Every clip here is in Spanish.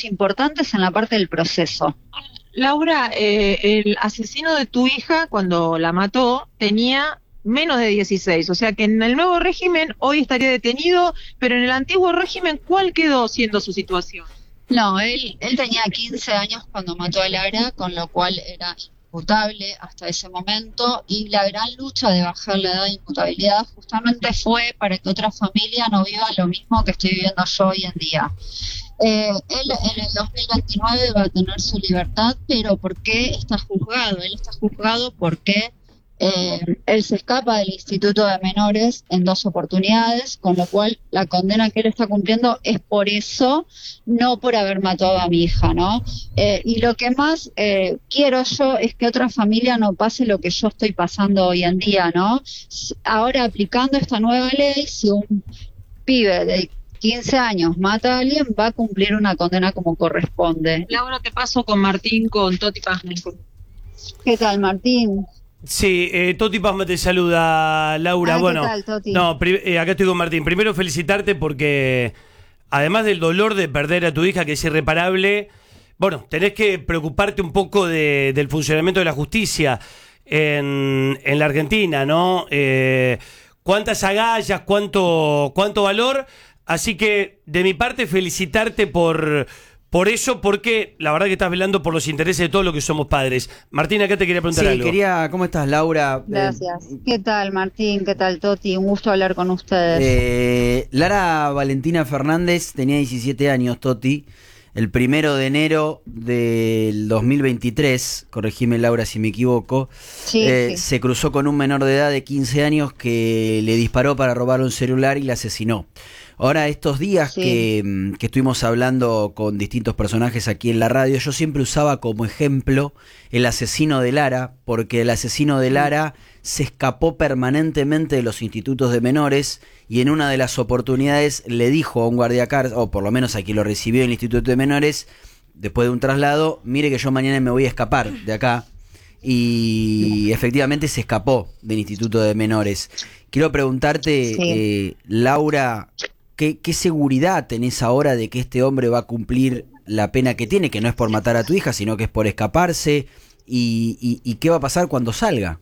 pasos importantes en la parte del proceso. Laura, el asesino de tu hija, cuando la mató, tenía menos de 16, o sea que en el nuevo régimen hoy estaría detenido, pero en el antiguo régimen, ¿cuál quedó siendo su situación? No, él tenía 15 años cuando mató a Lara, con lo cual era imputable hasta ese momento, y la gran lucha de bajar la edad de imputabilidad justamente fue para que otra familia no viva lo mismo que estoy viviendo yo hoy en día. Él en el 2029 va a tener su libertad, pero ¿por qué está juzgado? Él está juzgado porque él se escapa del Instituto de Menores en 2 oportunidades, con lo cual la condena que él está cumpliendo es por eso, no por haber matado a mi hija, ¿no? Y lo que más quiero yo es que otra familia no pase lo que yo estoy pasando hoy en día, ¿no? Ahora, aplicando esta nueva ley, si un pibe de 15 años mata a alguien, va a cumplir una condena como corresponde. Laura, te paso con Martín, con Toti Pazman. ¿Qué tal, Martín? Sí, Toti Pazman te saluda, Laura. ¿Qué Bueno, tal, Toti? no, acá estoy con Martín. Primero felicitarte porque, además del dolor de perder a tu hija, que es irreparable, bueno, tenés que preocuparte un poco del funcionamiento de la justicia en la Argentina, ¿no? Cuántas agallas, cuánto valor. Así que, de mi parte, felicitarte por eso, porque la verdad que estás velando por los intereses de todos los que somos padres. Martín, acá te quería preguntar algo. ¿Cómo estás, Laura? Gracias. ¿Qué tal, Martín? ¿Qué tal, Toti? Un gusto hablar con ustedes. Lara Valentina Fernández tenía 17 años, Toti. El 1 de enero del 2023, corregime, Laura, si me equivoco, Sí. se cruzó con un menor de edad de 15 años que le disparó para robar un celular y la asesinó. Ahora, estos días que estuvimos hablando con distintos personajes aquí en la radio, yo siempre usaba como ejemplo el asesino de Lara, porque el asesino de Lara se escapó permanentemente de los institutos de menores y en una de las oportunidades le dijo a un guardiacárcel, o por lo menos a quien lo recibió en el instituto de menores, después de un traslado: mire que yo mañana me voy a escapar de acá. Y efectivamente se escapó del instituto de menores. Quiero preguntarte, Laura, ¿qué seguridad tenés ahora de que este hombre va a cumplir la pena que tiene, que no es por matar a tu hija, sino que es por escaparse? ¿Y qué va a pasar cuando salga?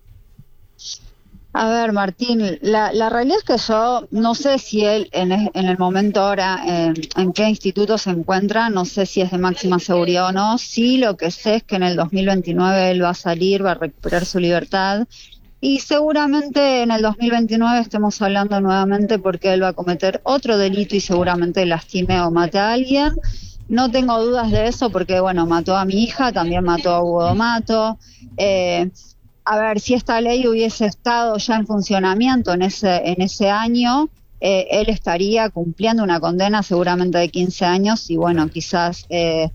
A ver, Martín, la realidad es que yo no sé si él en el momento ahora en qué instituto se encuentra, no sé si es de máxima seguridad o no. Sí, lo que sé es que en el 2029 él va a salir, va a recuperar su libertad y seguramente en el 2029 estemos hablando nuevamente porque él va a cometer otro delito y seguramente lastime o mate a alguien. No tengo dudas de eso porque, bueno, mató a mi hija, también mató a Hugo D'Amato. A ver, si esta ley hubiese estado ya en funcionamiento en ese año, él estaría cumpliendo una condena seguramente de 15 años y bueno, quizás,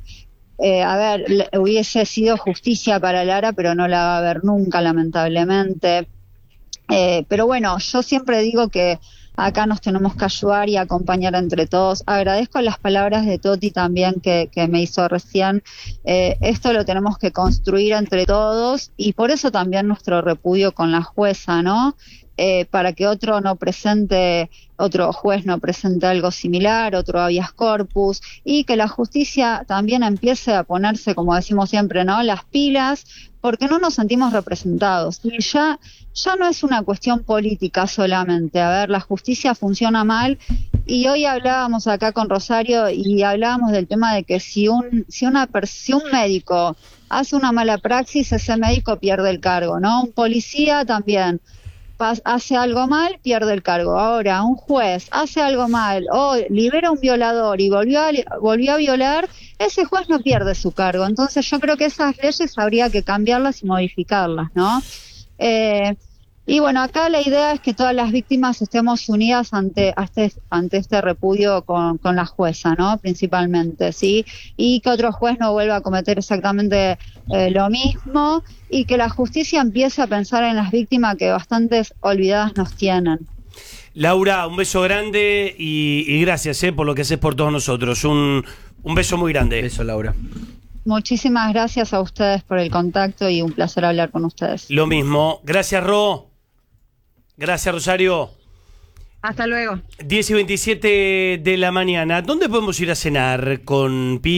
hubiese sido justicia para Lara, pero no la va a haber nunca, lamentablemente. Pero bueno, yo siempre digo que acá nos tenemos que ayudar y acompañar entre todos. Agradezco las palabras de Toti también que me hizo recién. Esto lo tenemos que construir entre todos y por eso también nuestro repudio con la jueza, ¿no? Para que otro juez no presente algo similar, otro habeas corpus, y que la justicia también empiece a ponerse, como decimos siempre, ¿no?, las pilas, porque no nos sentimos representados. Y ya no es una cuestión política solamente. A ver, la justicia funciona mal y hoy hablábamos acá con Rosario y hablábamos del tema de que si un médico hace una mala praxis, ese médico pierde el cargo, ¿no? Un policía también hace algo mal, pierde el cargo. Ahora, un juez hace algo mal o libera a un violador y volvió a violar, ese juez no pierde su cargo. Entonces yo creo que esas leyes habría que cambiarlas y modificarlas, ¿no? Y bueno, acá la idea es que todas las víctimas estemos unidas ante este repudio con la jueza, ¿no? Principalmente, ¿sí? Y que otro juez no vuelva a cometer exactamente lo mismo y que la justicia empiece a pensar en las víctimas que bastantes olvidadas nos tienen. Laura, un beso grande y gracias por lo que haces por todos nosotros. Un beso muy grande. Beso, Laura. Muchísimas gracias a ustedes por el contacto y un placer hablar con ustedes. Lo mismo. Gracias, Ro. Gracias, Rosario. Hasta luego. 10:27 de la mañana. ¿Dónde podemos ir a cenar con Pi?